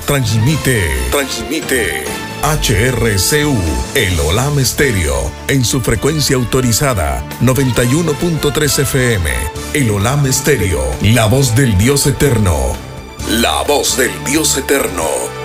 Transmite HRCU, el Olam Estéreo, en su frecuencia autorizada, 91.3 FM. El Olam Estéreo, la voz del Dios eterno. La voz del Dios eterno.